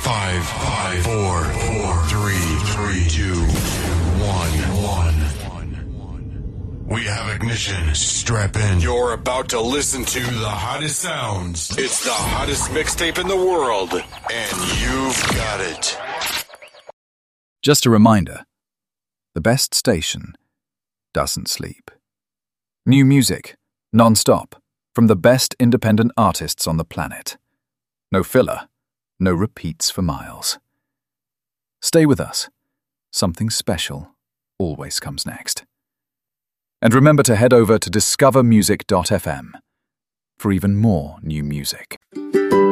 5, 4, 3, 2, 1. We have ignition. Strap in. You're about to listen to the hottest sounds. It's the hottest mixtape in the world, and you've got it. Just a reminder, the best station doesn't sleep. New music, non-stop, from the best independent artists on the planet. No filler, no repeats for miles. Stay with us. Something special always comes next. And remember to head over to discovermusic.fm for even more new music.